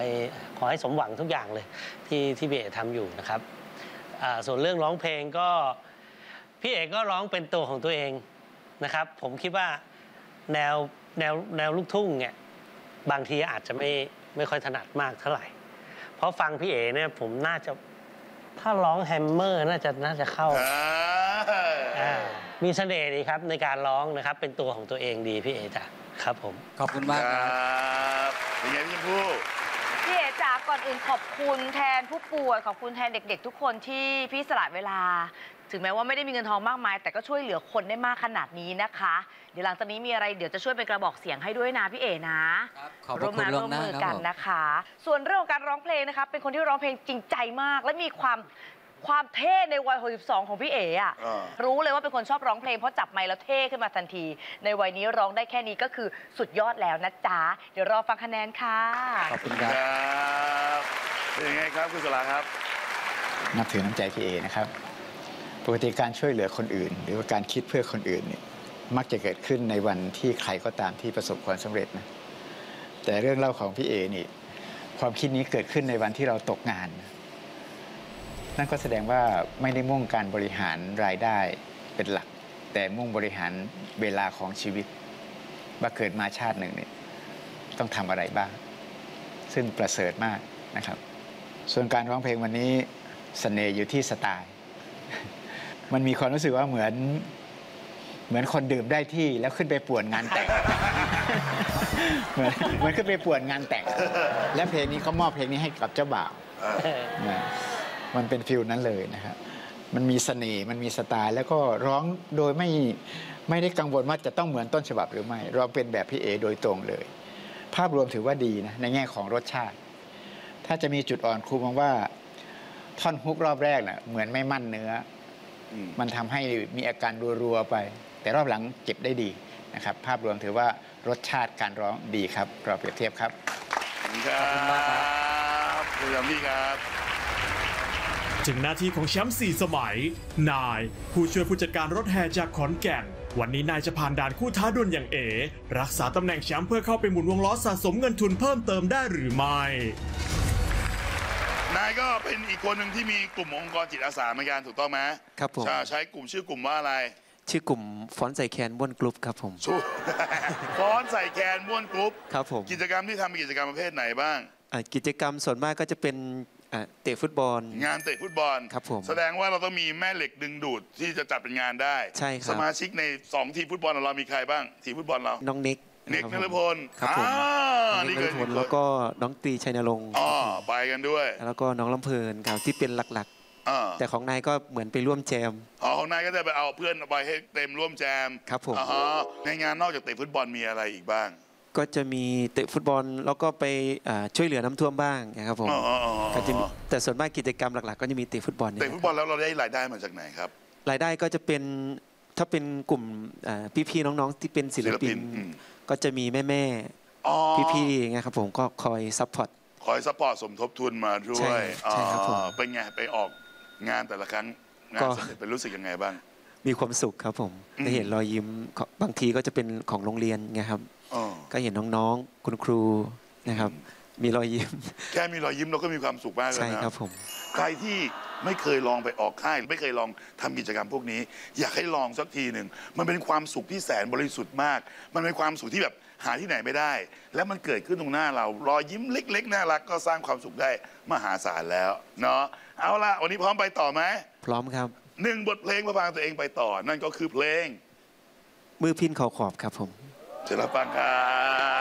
ให้สมหวังทุกอย่างเลยที่พี่เอ๋ทำอยู่นะครับส่วนเรื่องร้องเพลงก็พี่เอ๋ก็ร้องเป็นตัวของตัวเองนะครับผมคิดว่าแนวลูกทุ่งเนี่ยบางทีอาจจะไม่ค่อยถนัดมากเท่าไหร่เพราะฟังพี่เอ๋เนี่ยผมน่าจะถ้าร้องแฮมเมอร์น่าจะเข้ามีเสน่ห์ดีครับในการร้องนะครับเป็นตัวของตัวเองดีพี่เอ๋จ้ะครับผมขอบคุณมากครับเป็นไงพี่ชมพู่พี่เอ๋จ๋าก่อนอื่นขอบคุณแทนผู้ป่วยขอบคุณแทนเด็กๆทุกคนที่พี่สละเวลาถึงแม้ว่าไม่ได้มีเงินทองมากมายแต่ก็ช่วยเหลือคนได้มากขนาดนี้นะคะเดี๋ยวหลังจากนี้มีอะไรเดี๋ยวจะช่วยเป็นกระบอกเสียงให้ด้วยนะพี่เอ๋นะร่วมมือกันนะคะส่วนเรื่องของการร้องเพลงนะคะเป็นคนที่ร้องเพลงจริงใจมากและมีความเท่ในวัย62ของพี่เอ๋อะรู้เลยว่าเป็นคนชอบร้องเพลงเพราะจับไมค์แล้วเท่ขึ้นมาทันทีในวัยนี้ร้องได้แค่นี้ก็คือสุดยอดแล้วนะจ๊ะเดี๋ยวรอฟังคะแนนค่ะขอบคุณครับเป็นยังไงครับคุณสลาครับนับถือน้ำใจพี่เอ๋นะครับปกติการช่วยเหลือคนอื่นหรือว่าการคิดเพื่อคนอื่นเนี่ยมักจะเกิดขึ้นในวันที่ใครก็ตามที่ประสบความสำเร็จนะแต่เรื่องเล่าของพี่เอ๋นี่ความคิดนี้เกิดขึ้นในวันที่เราตกงานนั่นก็แสดงว่าไม่ได้มุ่งการบริหารรายได้เป็นหลักแต่มุ่งบริหารเวลาของชีวิตว่าเกิดมาชาติหนึ่งเนี่ยต้องทำอะไรบ้างซึ่งประเสริฐมากนะครับส่วนการร้องเพลงวันนี้เสน่ห์อยู่ที่สไตล์มันมีความรู้สึกว่าเหมือนคนดื่มได้ที่แล้วขึ้นไปป่วนงานแต่งเหมือนขึ้นไปป่วนงานแต่งและเพลงนี้เขามอบเพลงนี้ให้กับเจ้าบ่าวมันเป็นฟิลนั้นเลยนะครับมันมีเสน่ห์มันมีสไตล์แล้วก็ร้องโดยไม่ได้กังวลว่าจะต้องเหมือนต้นฉบับหรือไม่เราเป็นแบบพี่เอโดยตรงเลยภาพรวมถือว่าดีนะในแง่ของรสชาติถ้าจะมีจุดอ่อนครูมองว่าท่อนฮุกรอบแรกน่ะเหมือนไม่มั่นเนื้อมันทำให้มีอาการรัวๆไปแต่รอบหลังเก็บได้ดีนะครับภาพรวมถือว่ารสชาติการร้องดีครับเราเปรียบเทียบครับขอบคุณครับคุณยามีครับถึงหน้าที่ของแชมป์4 สมัยนายผู้ช่วยผู้จัดการรถแห่จากขอนแก่นวันนี้นายจะผ่านด่านคู่ท้าดวลอย่างเอรักษาตำแหน่งแชมป์เพื่อเข้าไปหมุนวงล้อสะสมเงินทุนเพิ่มเติมได้หรือไม่นายก็เป็นอีกคนหนึ่งที่มีกลุ่มองค์กรจิตอาสาเหมือนกันถูกต้องไหมครับผมใช้กลุ่มชื่อกลุ่มว่าอะไรชื่อกลุ่มฟ้อนใส่แคนบ้วนกรุ๊ปครับผมฟ้อนใส่แคนบ้วนกรุ๊ปครับผมกิจกรรมที่ทำเป็นกิจกรรมประเภทไหนบ้างกิจกรรมส่วนมากก็จะเป็นเตะฟุตบอลงานเตะฟุตบอลครับผมแสดงว่าเราต้องมีแม่เหล็กดึงดูดที่จะจัดเป็นงานได้ใช่ครับสมาชิกใน2ทีมฟุตบอลเรามีใครบ้างทีมฟุตบอลเราน้องเน็กนฤพลครับผมนี่นฤพลแล้วก็น้องตรีชัยนรงค์ไปกันด้วยแล้วก็น้องลำเพลินครับที่เป็นหลักๆแต่ของนายก็เหมือนไปร่วมแจมของนายก็จะไปเอาเพื่อนไปให้เต็มร่วมแจมครับผมในงานนอกจากเตะฟุตบอลมีอะไรอีกบ้างก็จะมีเตะฟุตบอลแล้วก็ไปช่วยเหลือน้ำท่วมบ้างนะครับผมก็จะแต่ส่วนมากกิจกรรมหลักๆก็จะมีเตะฟุตบอลเตะฟุตบอลแล้วเราได้รายได้มาจากไหนครับรายได้ก็จะเป็นถ้าเป็นกลุ่มพี่ๆน้องๆที่เป็นศิลปินก็จะมีแม่ๆพี่ๆไงครับผมก็คอยซัพพอร์ตสมทบทุนมาด้วยใช่ครับผมเป็นไงไปออกงานแต่ละครั้งงานเสร็จเป็นรู้สึกยังไงบ้างมีความสุขครับผมได้เห็นรอยยิ้มบางทีก็จะเป็นของโรงเรียนไงครับก็เห็นน้องๆคุณครูนะครับมีรอยยิ้มแค่มีรอยยิ้มเราก็มีความสุขมากแล้วนะใช่ครับผมใครที่ไม่เคยลองไปออกค่ายไม่เคยลองทำกิจกรรมพวกนี้อยากให้ลองสักทีหนึ่งมันเป็นความสุขที่แสนบริสุทธิ์มากมันเป็นความสุขที่แบบหาที่ไหนไม่ได้แล้วมันเกิดขึ้นตรงหน้าเรารอยยิ้มเล็กๆน่ารักก็สร้างความสุขได้มหาศาลแล้วเนาะเอาล่ะวันนี้พร้อมไปต่อไหมพร้อมครับ 1 บทเพลงประพังตัวเองไปต่อนั่นก็คือเพลงมือพินเขาขอบครับผมเชิญรับฟังครับ